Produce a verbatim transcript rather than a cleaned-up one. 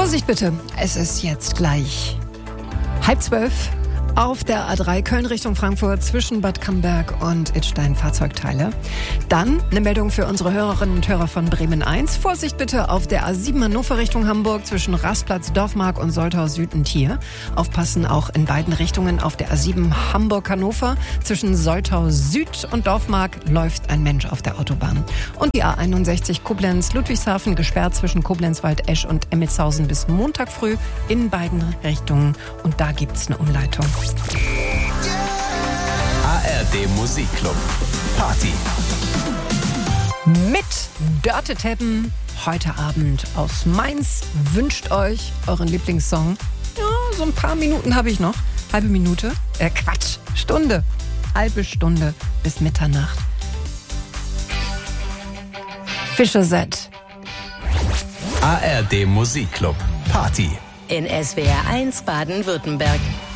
Vorsicht bitte, es ist jetzt gleich halb zwölf. Auf der A drei Köln Richtung Frankfurt zwischen Bad Camberg und Idstein Fahrzeugteile. Dann eine Meldung für unsere Hörerinnen und Hörer von Bremen eins. Vorsicht bitte auf der A sieben Hannover Richtung Hamburg zwischen Rastplatz Dorfmark und Soltau Süd und Tier. Aufpassen auch in beiden Richtungen auf der A sieben Hamburg-Hannover. Zwischen Soltau Süd und Dorfmark läuft ein Mensch auf der Autobahn. Und die A einundsechzig Koblenz-Ludwigshafen gesperrt zwischen Koblenz-Wald-Esch und Emmelshausen bis Montag früh in beiden Richtungen. Und da gibt's eine Umleitung. A R D Musikclub Party mit Dörte Teppen heute Abend aus Mainz. Wünscht euch euren Lieblingssong. Ja, so ein paar Minuten habe ich noch. Halbe Minute. Äh, Quatsch. Stunde. Halbe Stunde bis Mitternacht. Fischer Z. A R D Musikclub Party In S W R eins Baden-Württemberg.